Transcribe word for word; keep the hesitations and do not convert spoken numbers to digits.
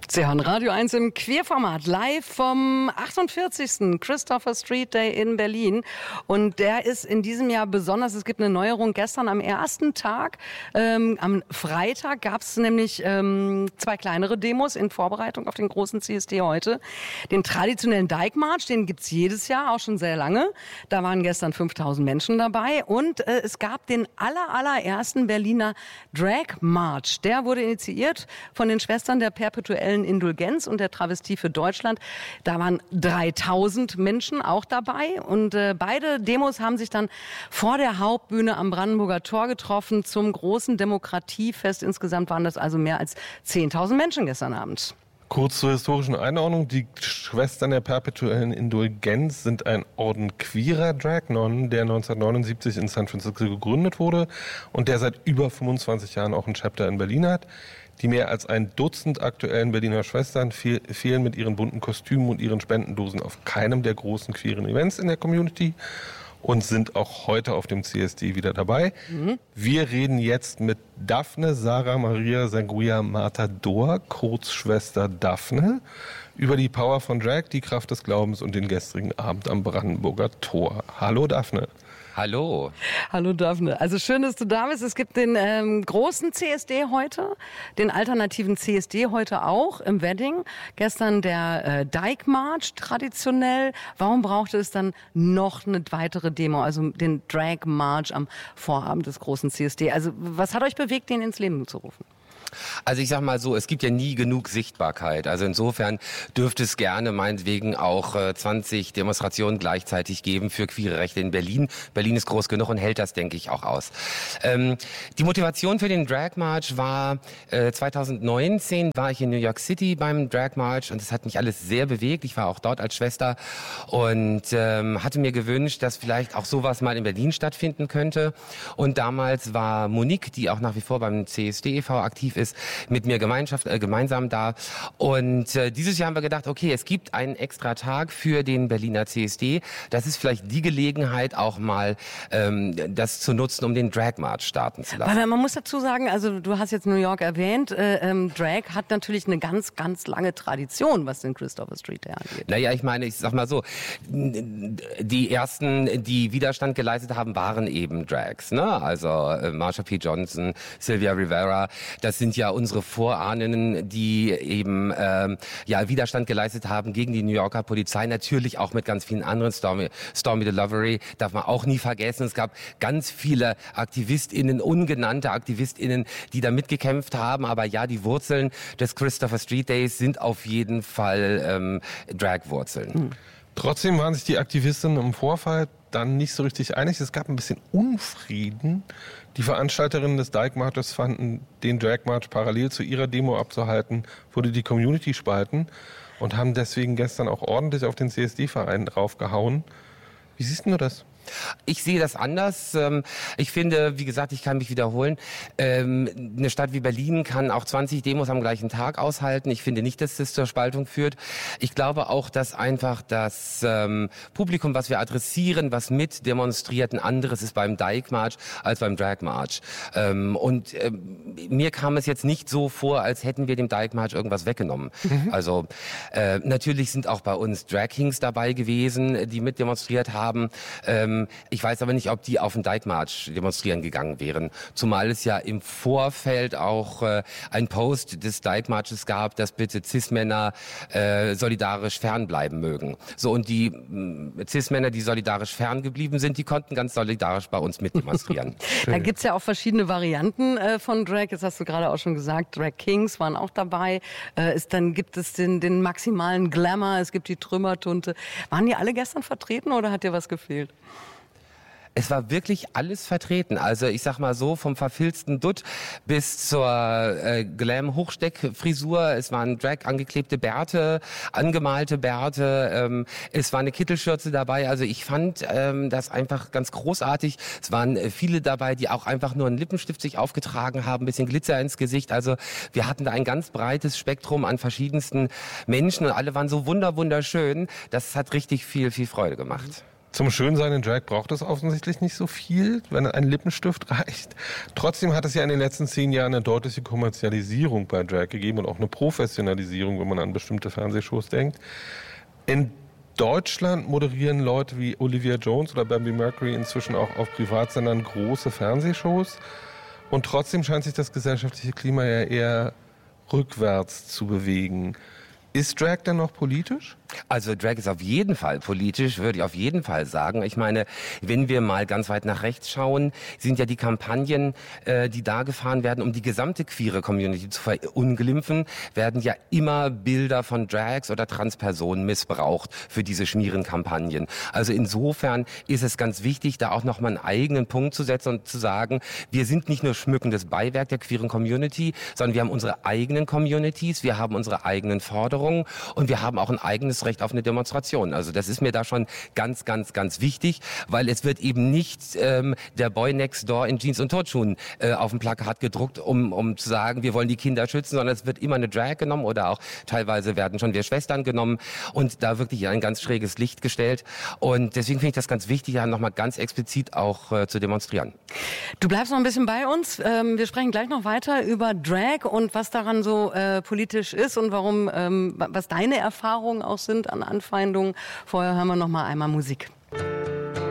Sie hören Radio eins im Queerformat live vom achtundvierzigsten Christopher Street Day in Berlin. Und der ist in diesem Jahr besonders. Es gibt eine Neuerung. Gestern am ersten Tag, ähm, am Freitag, gab es nämlich ähm, zwei kleinere Demos in Vorbereitung auf den großen C S D heute. Den traditionellen Dyke March, den gibt's jedes Jahr, auch schon sehr lange. Da waren gestern fünftausend Menschen dabei. Und äh, es gab den aller, allerersten Berliner Drag March. Der wurde initiiert von den Schwestern der Perpetuellen Indulgenz und der Travestie für Deutschland. Da waren dreitausend Menschen auch dabei und äh, beide Demos haben sich dann vor der Hauptbühne am Brandenburger Tor getroffen zum großen Demokratiefest. Insgesamt waren das also mehr als zehntausend Menschen gestern Abend. Kurz zur historischen Einordnung. Die Schwestern der Perpetuellen Indulgenz sind ein Orden queerer Drag-Nonnen, der neunzehnhundertneunundsiebzig in San Francisco gegründet wurde und der seit über fünfundzwanzig Jahren auch ein Chapter in Berlin hat. Die mehr als ein Dutzend aktuellen Berliner Schwestern fehl, fehlen mit ihren bunten Kostümen und ihren Spendendosen auf keinem der großen queeren Events in der Community und sind auch heute auf dem C S D wieder dabei. Mhm. Wir reden jetzt mit Daphne Sarah Maria Sanguia Matador, kurz Schwester Daphne, über die Power von Drag, die Kraft des Glaubens und den gestrigen Abend am Brandenburger Tor. Hallo Daphne. Hallo. Hallo Daphne. Also schön, dass du da bist. Es gibt den ähm, großen C S D heute, den alternativen C S D heute auch im Wedding. Gestern der äh, Dyke March traditionell. Warum brauchte es dann noch eine weitere Demo, also den Drag March am Vorabend des großen C S D? Also was hat euch bewegt, den ins Leben zu rufen? Also ich sag mal so, es gibt ja nie genug Sichtbarkeit. Also insofern dürfte es gerne meinetwegen auch äh, zwanzig Demonstrationen gleichzeitig geben für queere Rechte in Berlin. Berlin ist groß genug und hält das, denke ich, auch aus. Ähm, die Motivation für den Drag March war, äh, zweitausendneunzehn war ich in New York City beim Drag March und es hat mich alles sehr bewegt. Ich war auch dort als Schwester und ähm, hatte mir gewünscht, dass vielleicht auch sowas mal in Berlin stattfinden könnte. Und damals war Monique, die auch nach wie vor beim C S D e V aktiv ist, mit mir Gemeinschaft, äh, gemeinsam da. Und äh, dieses Jahr haben wir gedacht, okay, es gibt einen extra Tag für den Berliner C S D. Das ist vielleicht die Gelegenheit, auch mal ähm, das zu nutzen, um den Drag March starten zu lassen. Weil man muss dazu sagen, also du hast jetzt New York erwähnt, äh, ähm, Drag hat natürlich eine ganz, ganz lange Tradition, was den Christopher Street Day angeht. Naja, ich meine, ich sag mal so, die ersten, die Widerstand geleistet haben, waren eben Drags, ne? Also äh, Marsha P. Johnson, Sylvia Rivera, das sind ja unsere Vorahnen, die eben ähm, ja Widerstand geleistet haben gegen die New Yorker Polizei, natürlich auch mit ganz vielen anderen. Stormy, Stormy Delivery darf man auch nie vergessen. Es gab ganz viele AktivistInnen, ungenannte AktivistInnen, die da mitgekämpft haben. Aber ja, die Wurzeln des Christopher Street Days sind auf jeden Fall ähm, Drag-Wurzeln. Hm. Trotzdem waren sich die Aktivistinnen im Vorfall dann nicht so richtig einig. Es gab ein bisschen Unfrieden. Die Veranstalterinnen des Dyke Marches fanden, den Drag March parallel zu ihrer Demo abzuhalten, würde die Community spalten und haben deswegen gestern auch ordentlich auf den C S D-Verein draufgehauen. Wie siehst du das? Ich sehe das anders. Ich finde, wie gesagt, ich kann mich wiederholen, eine Stadt wie Berlin kann auch zwanzig Demos am gleichen Tag aushalten. Ich finde nicht, dass das zur Spaltung führt. Ich glaube auch, dass einfach das Publikum, was wir adressieren, was mit demonstriert, ein anderes ist beim Dyke March als beim Drag March. Und mir kam es jetzt nicht so vor, als hätten wir dem Dyke March irgendwas weggenommen. Mhm. Also natürlich sind auch bei uns Drag Kings dabei gewesen, die mit demonstriert haben. Ich weiß aber nicht, ob die auf den Dyke March demonstrieren gegangen wären. Zumal es ja im Vorfeld auch äh, ein Post des Dyke Marches gab, dass bitte Cis-Männer äh, solidarisch fernbleiben mögen. So, und die äh, Cis-Männer, die solidarisch ferngeblieben sind, die konnten ganz solidarisch bei uns mitdemonstrieren. Da gibt's ja auch verschiedene Varianten äh, von Drag. Das hast du gerade auch schon gesagt. Drag Kings waren auch dabei. Äh, ist, dann gibt es den, den maximalen Glamour. Es gibt die Trümmertunte. Waren die alle gestern vertreten oder hat dir was gefehlt? Es war wirklich alles vertreten. Also ich sag mal so, vom verfilzten Dutt bis zur äh, Glam-Hochsteck-Frisur. Es waren Drag angeklebte Bärte, angemalte Bärte. Ähm, es war eine Kittelschürze dabei. Also ich fand ähm, das einfach ganz großartig. Es waren äh, viele dabei, die auch einfach nur einen Lippenstift sich aufgetragen haben, ein bisschen Glitzer ins Gesicht. Also wir hatten da ein ganz breites Spektrum an verschiedensten Menschen und alle waren so wunder wunderschön. Das hat richtig viel, viel Freude gemacht. Zum Schönsein in Drag braucht es offensichtlich nicht so viel, wenn ein Lippenstift reicht. Trotzdem hat es ja in den letzten zehn Jahren eine deutliche Kommerzialisierung bei Drag gegeben und auch eine Professionalisierung, wenn man an bestimmte Fernsehshows denkt. In Deutschland moderieren Leute wie Olivia Jones oder Bambi Mercury inzwischen auch auf Privatsendern große Fernsehshows. Und trotzdem scheint sich das gesellschaftliche Klima ja eher rückwärts zu bewegen. Ist Drag denn noch politisch? Also Drag ist auf jeden Fall politisch, würde ich auf jeden Fall sagen. Ich meine, wenn wir mal ganz weit nach rechts schauen, sind ja die Kampagnen, äh, die da gefahren werden, um die gesamte queere Community zu verunglimpfen, werden ja immer Bilder von Drags oder Transpersonen missbraucht für diese Schmierenkampagnen. Also insofern ist es ganz wichtig, da auch nochmal einen eigenen Punkt zu setzen und zu sagen, wir sind nicht nur schmückendes Beiwerk der queeren Community, sondern wir haben unsere eigenen Communities, wir haben unsere eigenen Forderungen und wir haben auch ein eigenes Recht auf eine Demonstration. Also das ist mir da schon ganz, ganz, ganz wichtig, weil es wird eben nicht ähm, der Boy Next Door in Jeans und Turnschuhen äh, auf dem Plakat gedruckt, um, um zu sagen, wir wollen die Kinder schützen, sondern es wird immer eine Drag genommen oder auch teilweise werden schon wir Schwestern genommen und da wirklich in ein ganz schräges Licht gestellt. Und deswegen finde ich das ganz wichtig, ja nochmal ganz explizit auch äh, zu demonstrieren. Du bleibst noch ein bisschen bei uns. Ähm, wir sprechen gleich noch weiter über Drag und was daran so äh, politisch ist und warum, ähm, was deine Erfahrungen auch sind an Anfeindungen. Vorher hören wir noch mal einmal Musik.